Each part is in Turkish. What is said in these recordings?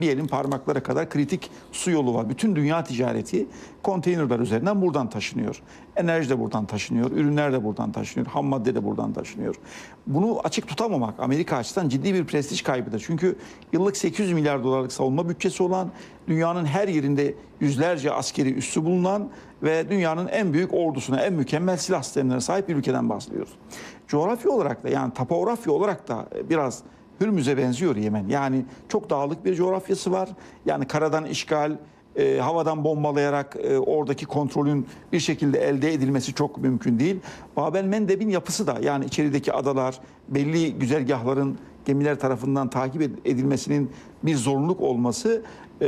bir elin parmaklara kadar kritik su yolu var. Bütün dünya ticareti konteynerler üzerinden buradan taşınıyor. Enerji de buradan taşınıyor, ürünler de buradan taşınıyor, ham madde de buradan taşınıyor. Bunu açık tutamamak Amerika açısından ciddi bir prestij kaybıdır. Çünkü yıllık 800 milyar dolarlık savunma bütçesi olan, dünyanın her yerinde yüzlerce askeri üssü bulunan ve dünyanın en büyük ordusuna, en mükemmel silah sistemlerine sahip bir ülkeden bahsediyoruz. Coğrafya olarak da, yani topografya olarak da biraz Hürmüz'e benziyor Yemen. Yani çok dağlık bir coğrafyası var. Yani karadan işgal, havadan bombalayarak oradaki kontrolün bir şekilde elde edilmesi çok mümkün değil. Bab el-Mendeb'in yapısı da, yani içerideki adalar, belli güzergahların gemiler tarafından takip edilmesinin bir zorunluluk olması,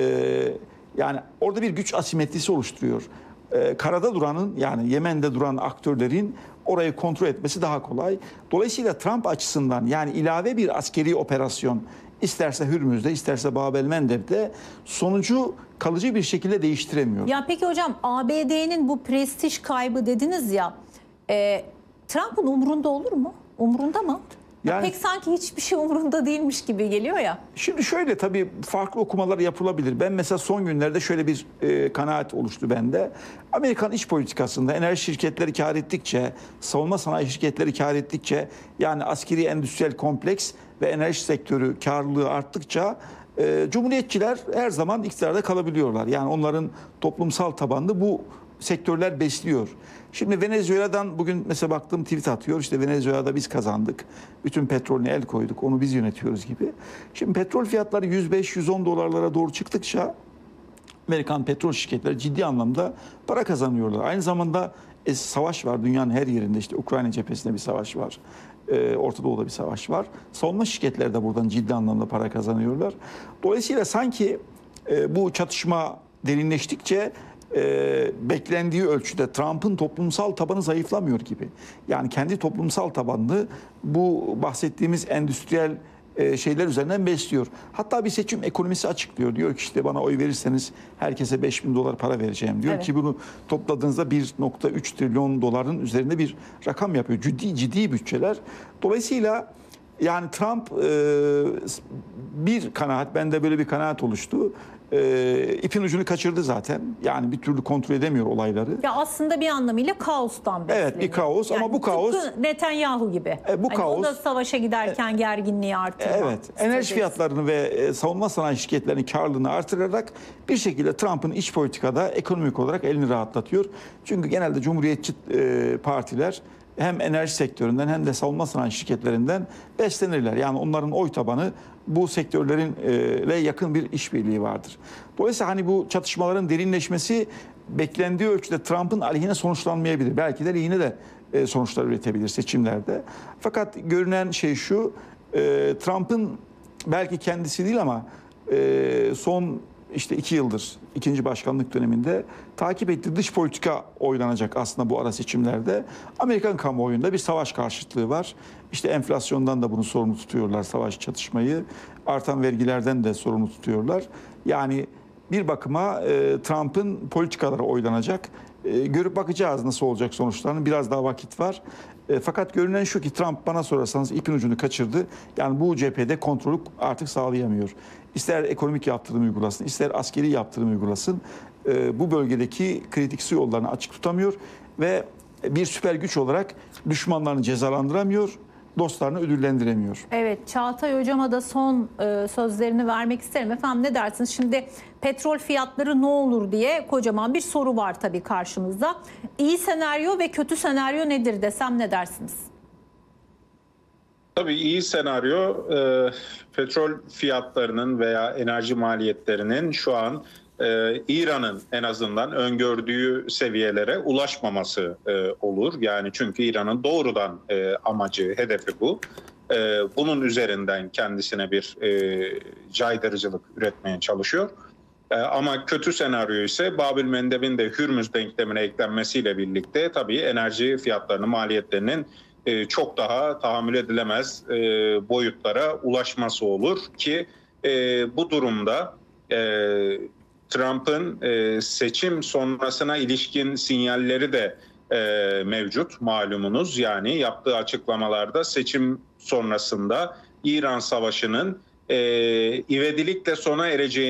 yani orada bir güç asimetrisi oluşturuyor. Karada duranın, yani Yemen'de duran aktörlerin orayı kontrol etmesi daha kolay. Dolayısıyla Trump açısından, yani ilave bir askeri operasyon, isterse Hürmüz'de, isterse Bab el-Mendeb'de, sonucu kalıcı bir şekilde değiştiremiyor. Ya peki hocam, ABD'nin bu prestij kaybı dediniz ya, Trump'ın umurunda olur mu? Umurunda mı? Yani, pek sanki hiçbir şey umurunda değilmiş gibi geliyor ya. Şimdi şöyle, tabii farklı okumalar yapılabilir. Ben mesela son günlerde şöyle bir kanaat oluştu bende. Amerikan iç politikasında enerji şirketleri kar ettikçe, savunma sanayi şirketleri kar ettikçe, yani askeri endüstriyel kompleks ve enerji sektörü karlılığı arttıkça Cumhuriyetçiler her zaman iktidarda kalabiliyorlar. Yani onların toplumsal tabanını bu sektörler besliyor. Şimdi Venezuela'dan bugün mesela baktığım tweet atıyor. İşte Venezuela'da biz kazandık. Bütün petrolüne el koyduk. Onu biz yönetiyoruz gibi. Şimdi petrol fiyatları 105-110 dolarlara doğru çıktıkça Amerikan petrol şirketleri ciddi anlamda para kazanıyorlar. Aynı zamanda savaş var dünyanın her yerinde. İşte Ukrayna cephesinde bir savaş var. Orta Doğu'da bir savaş var. Savunma şirketleri de buradan ciddi anlamda para kazanıyorlar. Dolayısıyla sanki bu çatışma derinleştikçe beklendiği ölçüde Trump'ın toplumsal tabanı zayıflamıyor gibi. Yani kendi toplumsal tabanını bu bahsettiğimiz endüstriyel şeyler üzerinden besliyor. Hatta bir seçim ekonomisi açıklıyor. Diyor ki işte bana oy verirseniz herkese 5.000 dolar para vereceğim diyor, evet, ki bunu topladığınızda 1,3 trilyon doların üzerinde bir rakam yapıyor. Ciddi bütçeler. Dolayısıyla yani Trump, bir kanaat, bende böyle bir kanaat oluştu. İpin ucunu kaçırdı zaten. Yani bir türlü kontrol edemiyor olayları. Ya aslında bir anlamıyla kaostan besleniyor. Evet, bir kaos, yani ama bu kaos... Netanyahu gibi. Bu hani kaos... O da savaşa giderken gerginliği artırmak. Evet, enerji fiyatlarını ve savunma sanayi şirketlerinin karlılığını artırarak bir şekilde Trump'ın iç politikada ekonomik olarak elini rahatlatıyor. Çünkü genelde Cumhuriyetçi partiler hem enerji sektöründen hem de savunma sanayi şirketlerinden beslenirler. Yani onların oy tabanı bu sektörlerinle yakın bir işbirliği vardır. Dolayısıyla hani bu çatışmaların derinleşmesi beklendiği ölçüde Trump'ın aleyhine sonuçlanmayabilir. Belki de lehine de sonuçlar üretebilir seçimlerde. Fakat görünen şey şu, Trump'ın belki kendisi değil ama son işte 2 yıldır, ikinci başkanlık döneminde takip ettiği dış politika oylanacak aslında bu ara seçimlerde. Amerikan kamuoyunda bir savaş karşıtlığı var. İşte enflasyondan da bunu sorumlu tutuyorlar, savaş, çatışmayı. Artan vergilerden de sorumlu tutuyorlar. Yani bir bakıma Trump'ın politikaları oylanacak. Görüp bakacağız nasıl olacak sonuçlarını. Biraz daha vakit var. Fakat görünen şu ki Trump, bana sorarsanız, ipin ucunu kaçırdı. Yani bu cephede kontrolü artık sağlayamıyor. İster ekonomik yaptırım uygulasın, ister askeri yaptırım uygulasın. Bu bölgedeki kritik su yollarını açık tutamıyor ve bir süper güç olarak düşmanlarını cezalandıramıyor, dostlarını ödüllendiremiyor. Evet, Çağatay Hocam'a da son sözlerini vermek isterim. Efendim ne dersiniz? Şimdi petrol fiyatları ne olur diye kocaman bir soru var tabii karşımızda. İyi senaryo ve kötü senaryo nedir desem ne dersiniz? Tabii iyi senaryo petrol fiyatlarının veya enerji maliyetlerinin şu an İran'ın en azından öngördüğü seviyelere ulaşmaması olur. Yani çünkü İran'ın doğrudan amacı, hedefi bu. Bunun üzerinden kendisine bir caydırıcılık üretmeye çalışıyor. Ama kötü senaryo ise Bab el-Mendeb'in de Hürmüz denklemine eklenmesiyle birlikte tabii enerji fiyatlarının, maliyetlerinin çok daha tahammül edilemez boyutlara ulaşması olur ki bu durumda Trump'ın seçim sonrasına ilişkin sinyalleri de mevcut malumunuz. Yani yaptığı açıklamalarda seçim sonrasında İran Savaşı'nın ivedilikle sona ereceğini